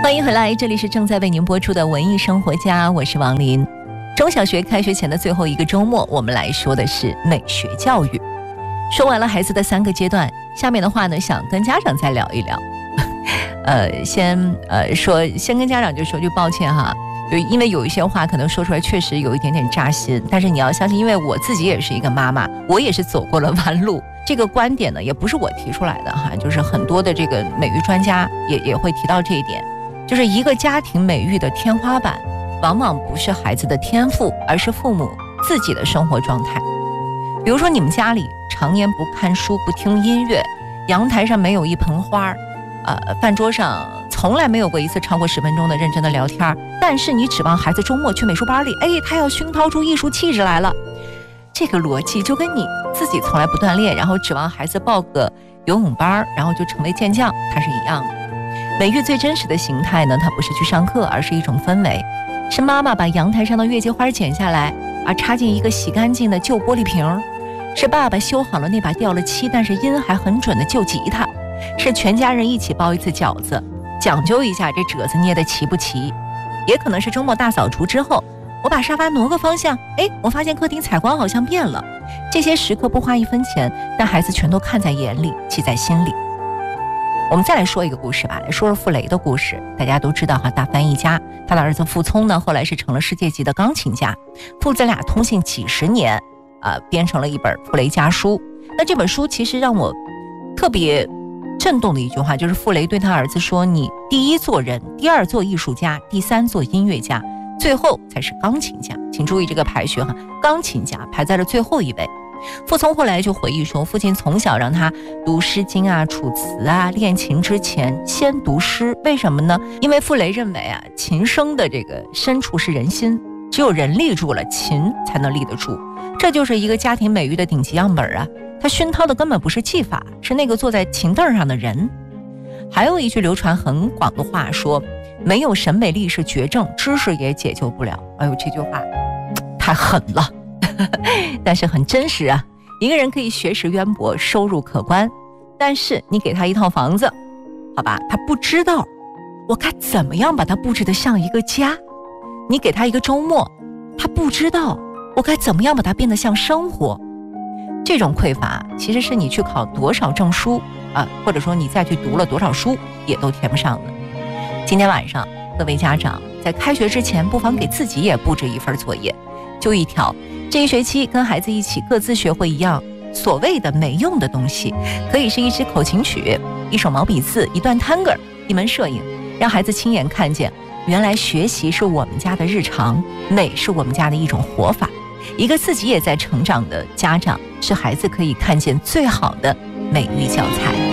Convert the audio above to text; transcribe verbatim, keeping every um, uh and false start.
欢迎回来，这里是正在为您播出的文艺生活家，我是王林。中小学开学前的最后一个周末，我们来说的是美学教育。说完了孩子的三个阶段，下面的话呢，想跟家长再聊一聊。呃，先呃说，先跟家长就说句抱歉哈，就因为有一些话可能说出来确实有一点点扎心，但是你要相信，因为我自己也是一个妈妈，我也是走过了弯路。这个观点呢，也不是我提出来的哈，就是很多的这个美育专家也也会提到这一点。就是一个家庭美育的天花板，往往不是孩子的天赋，而是父母自己的生活状态。比如说你们家里常年不看书，不听音乐，阳台上没有一盆花，呃，饭桌上从来没有过一次超过十分钟的认真的聊天，但是你指望孩子周末去美术班里，哎，他要熏陶出艺术气质来了。这个逻辑就跟你自己从来不锻炼，然后指望孩子报个游泳班，然后就成为健将，它是一样的。美育最真实的形态呢，它不是去上课，而是一种氛围，是妈妈把阳台上的月季花剪下来，而插进一个洗干净的旧玻璃瓶，是爸爸修好了那把掉了漆但是音还很准的旧吉他，是全家人一起包一次饺子，讲究一下这褶子捏得齐不齐。也可能是周末大扫除之后，我把沙发挪个方向，哎，我发现客厅采光好像变了。这些时刻不花一分钱，但孩子全都看在眼里，记在心里。我们再来说一个故事吧，来说说傅雷的故事。大家都知道哈，大翻译家，他的儿子傅聪呢，后来是成了世界级的钢琴家，父子俩通信几十年，呃，编成了一本傅雷家书。那这本书其实让我特别震动的一句话，就是傅雷对他儿子说：你第一做人，第二做艺术家，第三做音乐家，最后才是钢琴家。请注意这个排序哈，钢琴家排在了最后一位。傅聪后来就回忆说，父亲从小让他读诗经啊、楚辞啊，练琴之前先读诗。为什么呢？因为傅雷认为啊，琴声的这个深处是人心，只有人立住了，琴才能立得住。这就是一个家庭美育的顶级样本啊！他熏陶的根本不是技法，是那个坐在琴凳上的人。还有一句流传很广的话说，没有审美力是绝症，知识也解救不了。哎呦，这句话太狠了。但是很真实啊，一个人可以学识渊博，收入可观，但是你给他一套房子，好吧，他不知道我该怎么样把它布置得像一个家。你给他一个周末，他不知道我该怎么样把它变得像生活。这种匮乏其实是你去考多少证书啊，或者说你再去读了多少书也都填不上的。今天晚上各位家长在开学之前，不妨给自己也布置一份作业，就一条，这一学期跟孩子一起各自学会一样所谓的没用的东西，可以是一支口琴曲，一首毛笔字，一段探戈，一门摄影，让孩子亲眼看见，原来学习是我们家的日常，美是我们家的一种活法。一个自己也在成长的家长，是孩子可以看见最好的美育教材。